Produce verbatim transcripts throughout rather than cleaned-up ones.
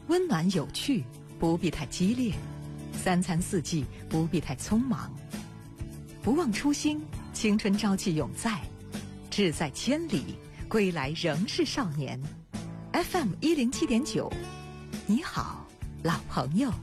温暖有趣，不必太激烈；三餐四季，不必太匆忙。不忘初心，青春朝气永在；志在千里，归来仍是少年。F M 一零七点九，你好，老朋友。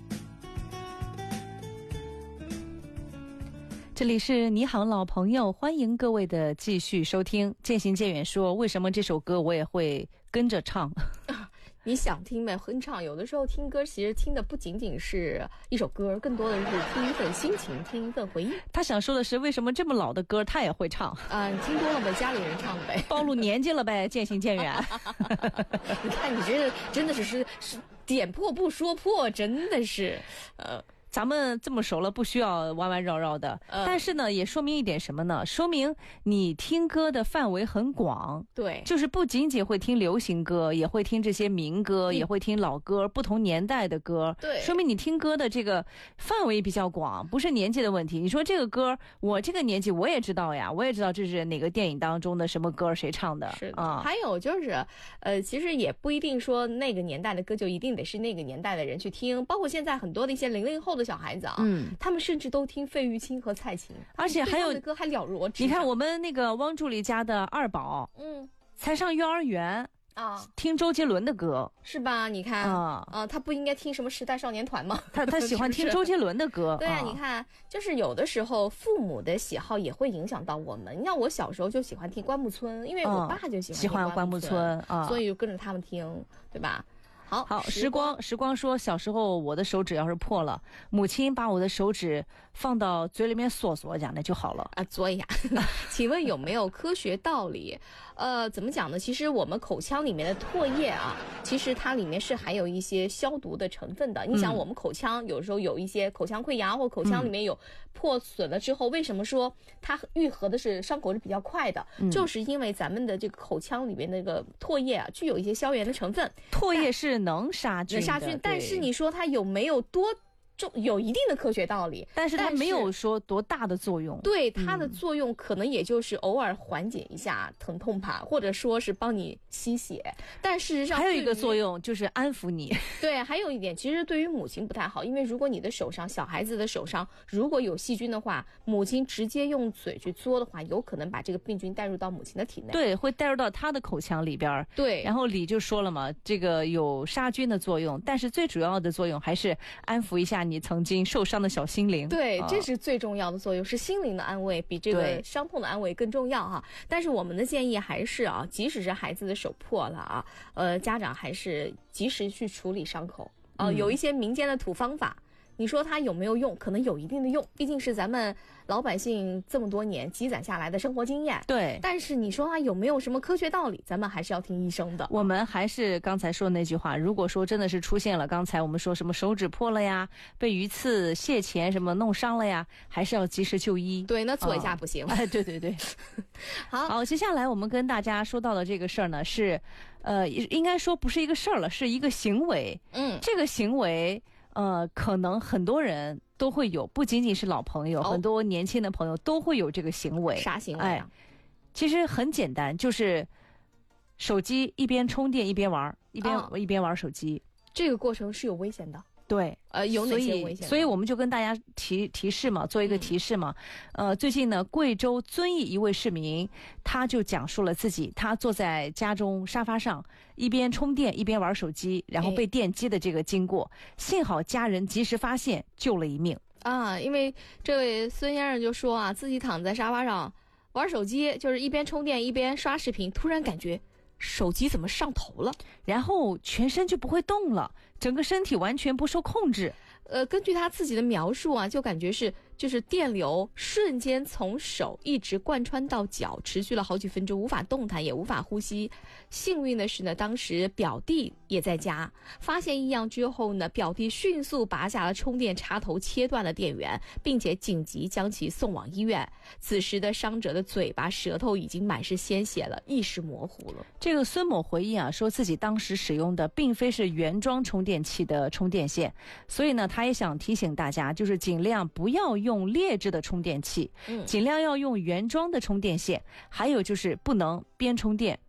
这里是你好老朋友，欢迎各位的继续收听。渐行渐远说，为什么这首歌我也会跟着唱？ 你想听呗，哼唱。有的时候听歌其实听的不仅仅是一首歌，更多的是听一份心情，听一份回忆。 他想说的是，为什么这么老的歌他也会唱啊、呃？你听多了呗，家里人唱呗， 暴露年纪了呗，渐行渐远。 你看，你这真的是是是点破不说破，真的是呃。 咱们这么熟了，不需要弯弯绕绕的、嗯、但是呢也说明一点什么呢？说明你听歌的范围很广。 对， 就是不仅仅会听流行歌，也会听这些民歌、嗯、也会听老歌，不同年代的歌。 对， 说明你听歌的这个范围比较广，不是年纪的问题。你说这个歌我这个年纪我也知道呀，我也知道这是哪个电影当中的什么歌谁唱的。 是的、啊、还有就是呃，其实也不一定说那个年代的歌就一定得是那个年代的人去听，包括现在很多的一些零零后的小孩子啊， 嗯， 他们甚至都听费玉清和蔡琴， 而且还有的歌还了如指掌。 你看我们那个汪助理家的二宝， 嗯， 才上幼儿园啊，听周杰伦的歌是吧？你看啊、呃，他不应该听什么时代少年团吗？ 他他喜欢听周杰伦的歌。 对啊，你看，就是有的时候父母的喜好也会影响到我们。你看我小时候就喜欢听关牧村，因为我爸就喜欢喜欢关牧村啊， 所以就跟着他们听，对吧？好好， 时时光时光说，小时候我的手指要是破了，母亲把我的手指放到嘴里面嗦嗦一下，那就好了啊，嘬一下。请问有没有科学道理？呃，怎么讲呢？其实我们口腔里面的唾液啊，其实它里面是含有一些消毒的成分的。你想，我们口腔有时候有一些口腔溃疡，或口腔里面有破损了之后，嗯、为什么说它愈合的是伤口是比较快的？嗯、就是因为咱们的这个口腔里面那个唾液啊，具有一些消炎的成分。 唾液是能杀菌的， 能杀菌，但是你说它有没有多重，有一定的科学道理， 但是它没有说多大的作用。 对，它的作用可能也就是偶尔缓解一下疼痛吧，或者说是帮你吸血。但事实上还有一个作用就是安抚你。 对，还有一点，其实对于母亲不太好，因为如果你的手上，小孩子的手上如果有细菌的话，母亲直接用嘴去嘬的话，有可能把这个病菌带入到母亲的体内。 对，会带入到她的口腔里边。 对， 然后李就说了嘛，这个有杀菌的作用，但是最主要的作用还是安抚一下你曾经受伤的小心灵。 对、 啊、 这是最重要的作用，是心灵的安慰，比这个伤痛的安慰更重要哈。但是我们的建议还是啊，即使是孩子的手破了啊，呃，家长还是及时去处理伤口啊、呃嗯。有一些民间的土方法，你说它有没有用？可能有一定的用，毕竟是咱们老百姓这么多年积攒下来的生活经验。 对， 但是你说它有没有什么科学道理？咱们还是要听医生的。 我们还是刚才说的那句话，如果说真的是出现了刚才我们说什么手指破了呀，被鱼刺蟹钳什么弄伤了呀，还是要及时就医。 对，那做一下不行。 哎、哦，对对对。 好好，接下来我们跟大家说到的这个事儿呢，是，呃，应该说不是一个事儿了，是一个行为。 嗯， 这个行为。呃，可能很多人都会有，不仅仅是老朋友、哦，很多年轻的朋友都会有这个行为。 啥行为啊？ 哎，其实很简单，就是手机一边充电一边玩，一边、哦、一边玩手机。 这个过程是有危险的。 对， 呃，有哪些危险？ 所以我们就跟大家提提示嘛，做一个提示嘛。嗯、呃，最近呢，贵州遵义一位市民，他就讲述了自己他坐在家中沙发上，一边充电一边玩手机，然后被电击的这个经过。哎、幸好家人及时发现，救了一命啊！因为这位孙先生就说啊，自己躺在沙发上玩手机，就是一边充电一边刷视频，突然感觉手机怎么上头了， 然后全身就不会动了，整个身体完全不受控制。 呃，根据他自己的描述啊，就感觉是就是电流瞬间从手一直贯穿到脚，持续了好几分钟，无法动弹也无法呼吸。幸运的是呢，当时表弟也在家，发现异样之后呢，表弟迅速拔下了充电插头，切断了电源，并且紧急将其送往医院。此时的伤者的嘴巴、舌头已经满是鲜血了，意识模糊了。 这个孙某回忆啊，说自己当时使用的并非是原装充电器的充电线，所以呢，他也想提醒大家，就是尽量不要用劣质的充电器，嗯，尽量要用原装的充电线，还有就是不能边充电